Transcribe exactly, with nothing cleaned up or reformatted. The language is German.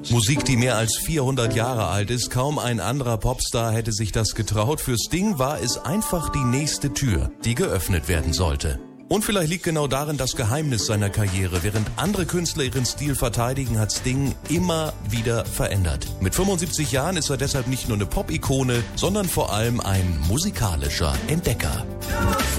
Musik, die mehr als vierhundert Jahre alt ist. Kaum ein anderer Popstar hätte sich das getraut. Für Sting war es einfach die nächste Tür, die geöffnet werden sollte. Und vielleicht liegt genau darin das Geheimnis seiner Karriere. Während andere Künstler ihren Stil verteidigen, hat Sting immer wieder verändert. Mit fünfundsiebzig Jahren ist er deshalb nicht nur eine Pop-Ikone, sondern vor allem ein musikalischer Entdecker.